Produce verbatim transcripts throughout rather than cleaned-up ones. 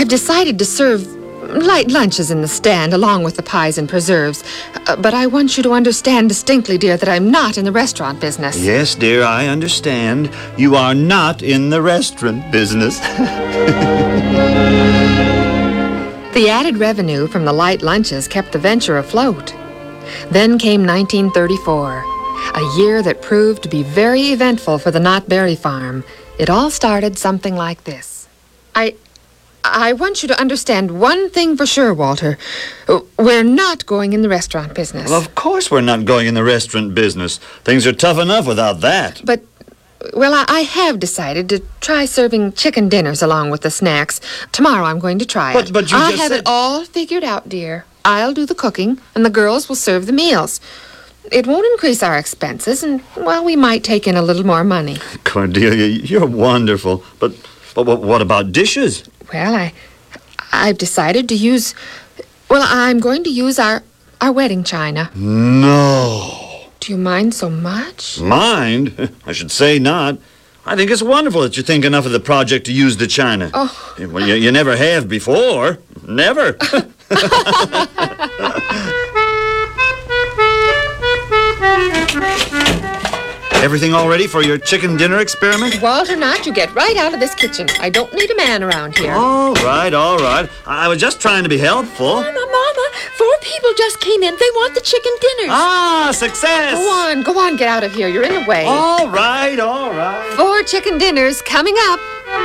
decided to serve light lunches in the stand along with the pies and preserves. Uh, but I want you to understand distinctly, dear, that I'm not in the restaurant business. Yes, dear, I understand. You are not in the restaurant business. The added revenue from the light lunches kept the venture afloat. Then came nineteen thirty-four, a year that proved to be very eventful for the Knott Berry farm. It all started something like this. I... I want you to understand one thing for sure, Walter. We're not going in the restaurant business. Well, of course we're not going in the restaurant business. Things are tough enough without that. But, well, I, I have decided to try serving chicken dinners along with the snacks. Tomorrow I'm going to try But, it. but you I just have said... it all figured out, dear. I'll do the cooking, and the girls will serve the meals. It won't increase our expenses, and, well, we might take in a little more money. Cordelia, you're wonderful. But, but what about dishes? Well, I, I've decided to use, well, I'm going to use our, our wedding china. No. Do you mind so much? Mind? I should say not. I think it's wonderful that you think enough of the project to use the china. Oh. Well, you, you never have before. Never. Everything all ready for your chicken dinner experiment? Walter Knott, you get right out of this kitchen. I don't need a man around here. All right, all right. I was just trying to be helpful. Mama, Mama, four people just came in. They want the chicken dinners. Ah, success! Go on, go on, get out of here. You're in the way. All right, all right. Four chicken dinners coming up.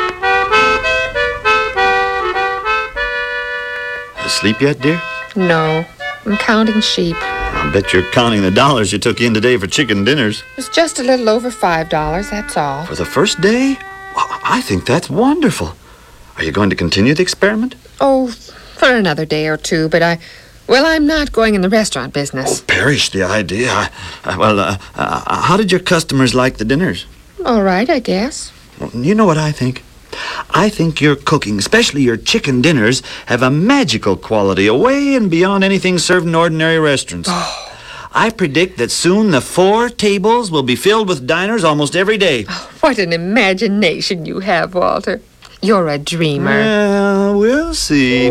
Asleep yet, dear? No, I'm counting sheep. I bet you're counting the dollars you took in today for chicken dinners. It's just a little over five dollars, that's all. For the first day? Well, I think that's wonderful. Are you going to continue the experiment? Oh, for another day or two, but I... Well, I'm not going in the restaurant business. Oh, perish the idea. I, I, well, uh, uh, how did your customers like the dinners? All right, I guess. Well, you know what I think? I think your cooking, especially your chicken dinners, have a magical quality away and beyond anything served in ordinary restaurants. Oh. I predict that soon the four tables will be filled with diners almost every day. Oh, what an imagination you have, Walter. You're a dreamer. Well, we'll see.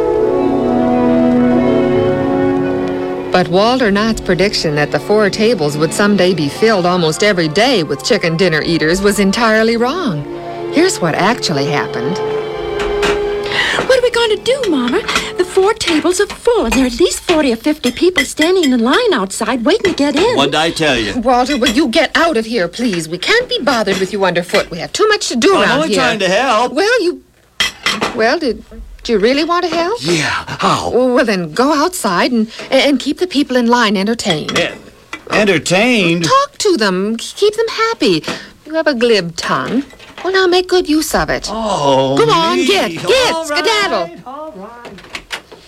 But Walter Knott's prediction that the four tables would someday be filled almost every day with chicken dinner eaters was entirely wrong. Here's what actually happened. What are we going to do, Mama? The four tables are full, and there are at least forty or fifty people standing in line outside waiting to get in. What'd I tell you? Walter, will you get out of here, please? We can't be bothered with you underfoot. We have too much to do Well, around I'm only here. trying to help. Well, you... Well, did... Do you really want to help? Yeah, how? Well, then go outside and, and keep the people in line entertained. En- entertained? Talk to them. Keep them happy. You have a glib tongue. Well, now make good use of it. Oh, Come on, me. get, get, All right, skedaddle. all right.